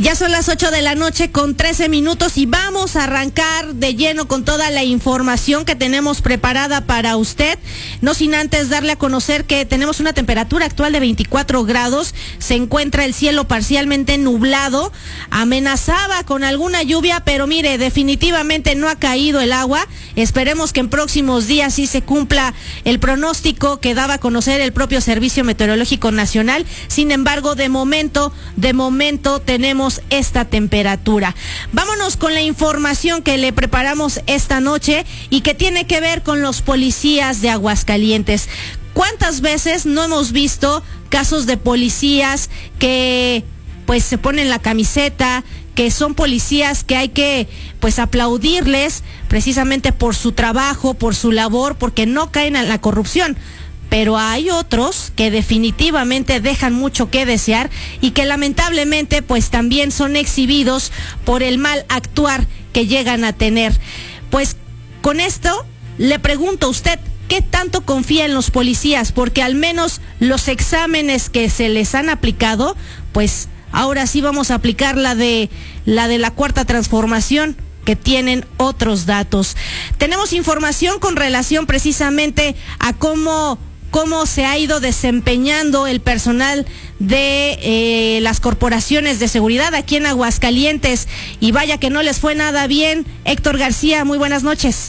Ya son las 8 de la noche con 13 minutos y vamos a arrancar de lleno con toda la información que tenemos preparada para usted. No sin antes darle a conocer que tenemos una temperatura actual de 24 grados. Se encuentra el cielo parcialmente nublado. Amenazaba con alguna lluvia, pero mire, definitivamente no ha caído el agua. Esperemos que en próximos días sí se cumpla el pronóstico que daba a conocer el propio Servicio Meteorológico Nacional. Sin embargo, de momento tenemos esta temperatura. Vámonos con la información que le preparamos esta noche y que tiene que ver con los policías de Aguascalientes. ¿Cuántas veces no hemos visto casos de policías que pues se ponen la camiseta, que son policías que hay que pues aplaudirles precisamente por su trabajo, por su labor, porque no caen en la corrupción? Pero hay otros que definitivamente dejan mucho que desear y que lamentablemente pues también son exhibidos por el mal actuar que llegan a tener. Pues con esto le pregunto a usted, ¿qué tanto confía en los policías? Porque al menos los exámenes que se les han aplicado, pues ahora sí vamos a aplicar la de la cuarta transformación, que tienen otros datos. Tenemos información con relación precisamente a cómo se ha ido desempeñando el personal de las corporaciones de seguridad aquí en Aguascalientes, y vaya que no les fue nada bien. Héctor García, muy buenas noches.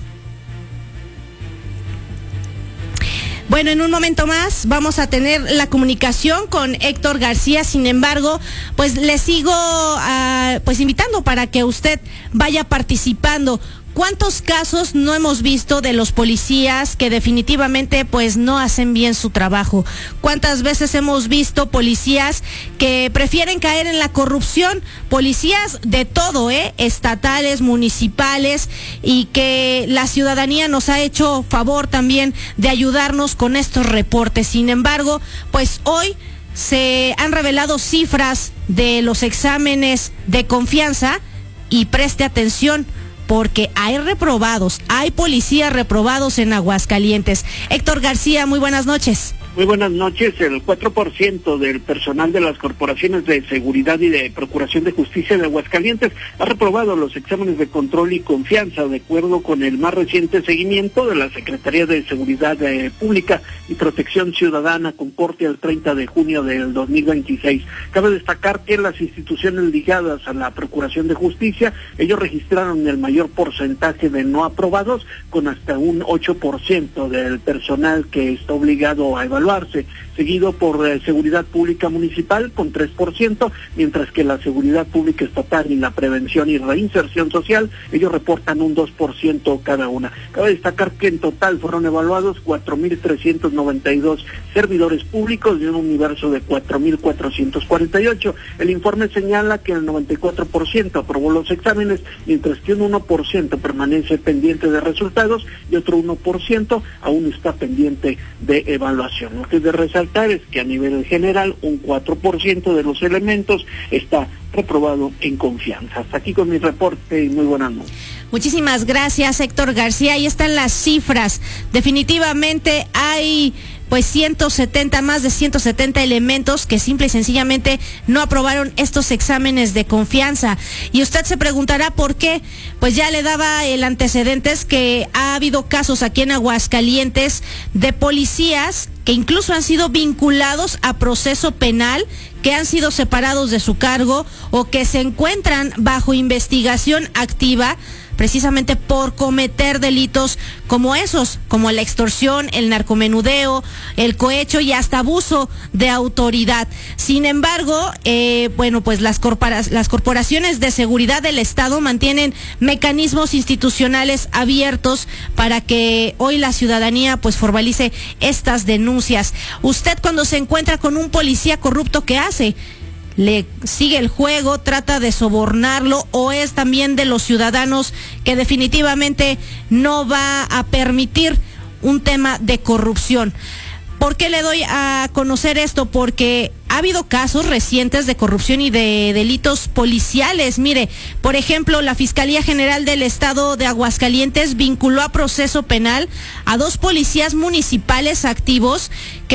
Bueno, en un momento más vamos a tener la comunicación con Héctor García. Sin embargo, pues le sigo pues invitando para que usted vaya participando. ¿Cuántos casos no hemos visto de los policías que definitivamente pues no hacen bien su trabajo? ¿Cuántas veces hemos visto policías que prefieren caer en la corrupción? Policías de todo, estatales, municipales, y que la ciudadanía nos ha hecho favor también de ayudarnos con estos reportes. Sin embargo, pues hoy se han revelado cifras de los exámenes de confianza, y preste atención, porque hay reprobados, hay policías reprobados en Aguascalientes. Héctor García, muy buenas noches. Muy buenas noches. El 4% del personal de las corporaciones de seguridad y de procuración de justicia de Aguascalientes ha reprobado los exámenes de control y confianza, de acuerdo con el más reciente seguimiento de la Secretaría de Seguridad Pública y Protección Ciudadana, con corte al 30 de junio del 2026. Cabe destacar que las instituciones ligadas a la procuración de justicia, ellos registraron el mayor porcentaje de no aprobados, con hasta un 8% del personal que está obligado a evaluar, seguido por Seguridad Pública Municipal con 3%, mientras que la Seguridad Pública Estatal y la Prevención y Reinserción Social, ellos reportan un 2% cada una. Cabe destacar que en total fueron evaluados 4,392 servidores públicos de un universo de 4,448. El informe señala que el 94% aprobó los exámenes, mientras que un 1% permanece pendiente de resultados y otro 1% aún está pendiente de evaluación. Lo que es de resaltar es que a nivel general un 4% de los elementos está reprobado en confianza. Hasta aquí con mi reporte y muy buenas noches. Muchísimas gracias, Héctor García. Ahí están las cifras. Definitivamente hay pues más de 170 elementos que simple y sencillamente no aprobaron estos exámenes de confianza. Y usted se preguntará por qué. Pues ya le daba el antecedentes que ha habido casos aquí en Aguascalientes de policías que incluso han sido vinculados a proceso penal, que han sido separados de su cargo o que se encuentran bajo investigación activa precisamente por cometer delitos como esos, como la extorsión, el narcomenudeo, el cohecho y hasta abuso de autoridad. Sin embargo, pues las corporaciones de seguridad del Estado mantienen mecanismos institucionales abiertos para que hoy la ciudadanía pues formalice estas denuncias. Usted, cuando se encuentra con un policía corrupto, ¿qué hace? ¿Le sigue el juego, trata de sobornarlo, o es también de los ciudadanos que definitivamente no va a permitir un tema de corrupción? ¿Por qué le doy a conocer esto? Porque ha habido casos recientes de corrupción y de delitos policiales. Mire, por ejemplo, la Fiscalía General del Estado de Aguascalientes vinculó a proceso penal a 2 policías municipales activos que